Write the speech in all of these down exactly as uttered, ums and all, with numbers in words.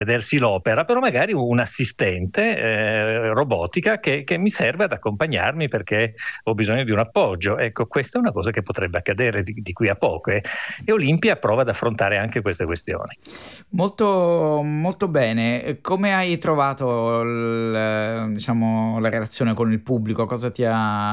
vedersi l'opera, però magari un'assistente eh, robotica che, che mi serve ad accompagnarmi perché ho bisogno di un appoggio. Ecco, questa è una cosa che potrebbe accadere di, di qui a poco eh. E Olimpia prova ad affrontare anche queste questioni. Molto, molto bene. Come hai trovato il- diciamo, la relazione con il pubblico? Cosa ti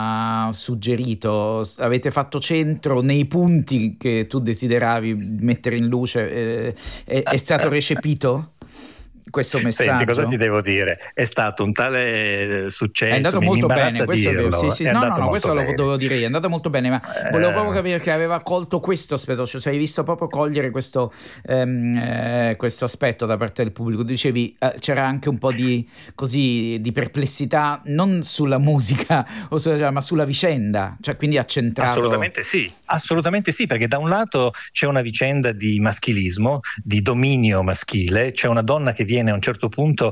ha suggerito? Avete fatto centro nei punti che tu desideravi mettere in luce? Eh, È, è stato recepito questo Senti, cosa ti messaggio? devo dire? È stato un tale eh, È successo, andato mi, mi molto bene, imbarazza questo è vero. Sì, dirlo, sì, è no, no, andato no, molto questo lo bene. dovevo dire io, è andato molto bene, ma volevo proprio Eh, capire che aveva colto questo aspetto, cioè se hai visto proprio cogliere questo, ehm, eh, questo aspetto da parte del pubblico. Dicevi, eh, c'era anche un po' di, così, di perplessità, non sulla musica, o sulla, ma sulla vicenda, cioè quindi ha centrato... Assolutamente sì, assolutamente sì, perché da un lato c'è una vicenda di maschilismo, di dominio maschile, c'è una donna che viene a un certo punto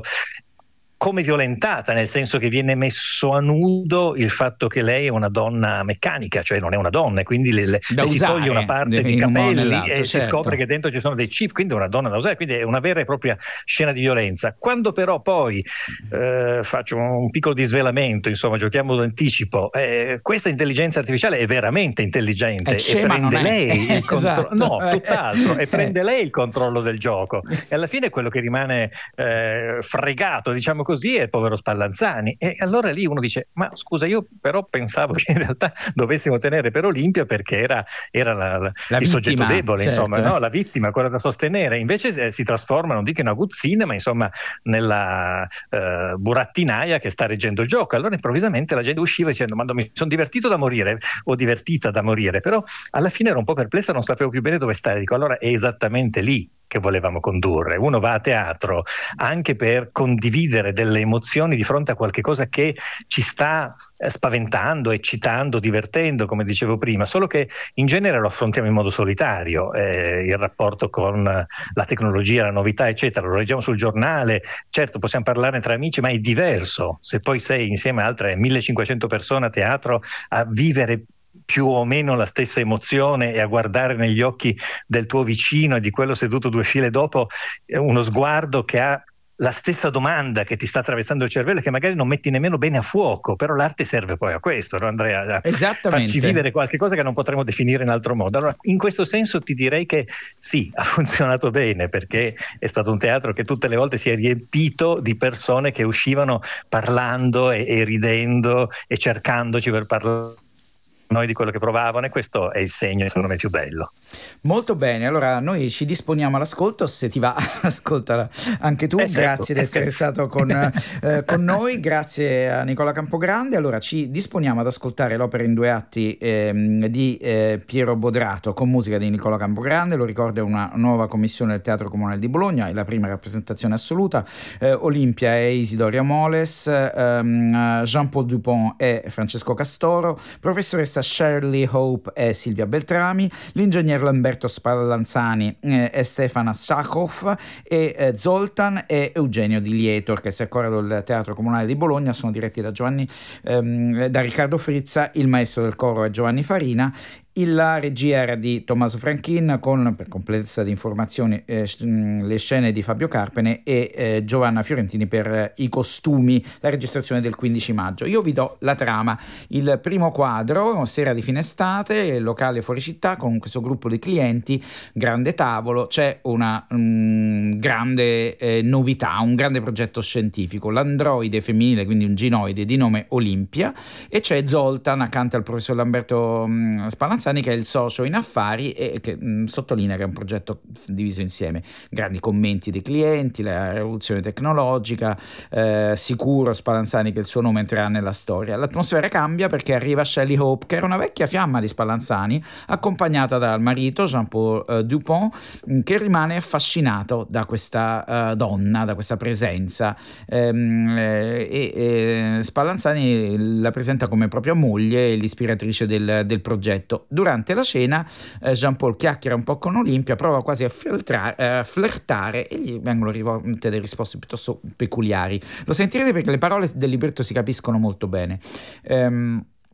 come violentata, nel senso che viene messo a nudo il fatto che lei è una donna meccanica, cioè non è una donna, e quindi le, le, Da le si toglie una usare parte di in un modo o capelli nell'altro, e si scopre certo. che dentro ci sono dei chip, quindi è una donna da usare, quindi è una vera e propria scena di violenza. Quando però poi eh, faccio un piccolo disvelamento, insomma, giochiamo d'anticipo, eh, questa intelligenza artificiale è veramente È intelligente e scema, non prende è? lei il controllo, Esatto. no, tutt'altro, e prende lei il controllo del gioco. E alla fine quello che rimane eh, fregato, diciamo così, è il povero Spallanzani. E allora lì uno dice: ma scusa, io però pensavo che in realtà dovessimo tenere per Olimpia perché era, era la- la- La il soggetto vittima, debole, insomma, certo. no? La vittima, quella da sostenere. Invece eh, si trasforma, non dico in aguzzina, ma insomma nella eh, burattinaia che sta reggendo il gioco. Allora improvvisamente la gente usciva dicendo: ma mi sono divertito da morire o divertita da morire, però alla fine ero un po' perplessa, non sapevo più bene dove stare. Dico, allora è esattamente lì che volevamo condurre. Uno va a teatro anche per condividere delle emozioni di fronte a qualche cosa che ci sta eh, spaventando, eccitando, divertendo, come dicevo prima, solo che in genere lo affrontiamo in modo solitario, eh, il rapporto con la tecnologia, la novità, eccetera, lo leggiamo sul giornale, certo possiamo parlare tra amici, ma è diverso se poi sei insieme a altre millecinquecento persone a teatro a vivere più o meno la stessa emozione e a guardare negli occhi del tuo vicino e di quello seduto due file dopo eh, uno sguardo che ha la stessa domanda che ti sta attraversando il cervello e che magari non metti nemmeno bene a fuoco, però l'arte serve poi a questo, no, Andrea? A farci Esattamente. vivere qualche cosa che non potremo definire in altro modo. Allora, in questo senso ti direi che sì, ha funzionato bene, perché è stato un teatro che tutte le volte si è riempito di persone che uscivano parlando e, e ridendo e cercandoci per parlare noi di quello che provavano, e questo è il segno, secondo me, più bello. Molto bene, allora noi ci disponiamo all'ascolto, se ti va ascoltala anche tu, Eh certo. grazie di essere stato con, eh, con noi, grazie a Nicola Campogrande. Allora ci disponiamo ad ascoltare l'opera in due atti ehm, di eh, Piero Bodrato con musica di Nicola Campogrande. Lo ricordo, è una nuova commissione del Teatro Comunale di Bologna, è la prima rappresentazione assoluta. eh, Olimpia è Isidoria Moles, ehm, Jean-Paul Dupont è Francesco Castoro, professoressa Shirley Hope e Silvia Beltrami, l'ingegner Lamberto Spallanzani eh, e Stefana Sakhoff, e eh, Zoltan e Eugenio Di Lietor, che si è corrado del Teatro Comunale di Bologna, sono diretti da Giovanni ehm, da Riccardo Frizza. Il maestro del coro è Giovanni Farina. La regia era di Tommaso Franchin con, per completezza di informazioni, eh, le scene di Fabio Carpene e eh, Giovanna Fiorentini per eh, i costumi, la registrazione del quindici maggio. Io vi do la trama. Il primo quadro, sera di fine estate, locale fuori città con questo gruppo di clienti, grande tavolo, c'è una um, grande eh, novità, un grande progetto scientifico, l'androide femminile, quindi un ginoide di nome Olimpia, e c'è Zoltan accanto al professor Lamberto um, Spallanzani, che è il socio in affari e che mh, sottolinea che è un progetto diviso insieme. Grandi commenti dei clienti, la rivoluzione tecnologica, eh, sicuro Spallanzani che il suo nome entrerà nella storia. L'atmosfera cambia perché arriva Shelley Hope, che era una vecchia fiamma di Spallanzani, accompagnata dal marito Jean-Paul eh, Dupont, mh, che rimane affascinato da questa uh, donna, da questa presenza, ehm, eh, e eh, Spallanzani la presenta come propria moglie e l'ispiratrice del, del progetto. Durante la cena eh, Jean-Paul chiacchiera un po' con Olimpia, prova quasi a filtrare, eh, flirtare, e gli vengono rivolte delle risposte piuttosto peculiari. Lo sentirete perché le parole del libretto si capiscono molto bene. Ehm,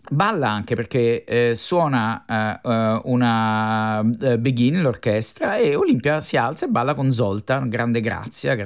Balla anche perché eh, suona eh, eh, una eh, Begin, l'orchestra, e Olimpia si alza e balla con Zoltan, grande grazia,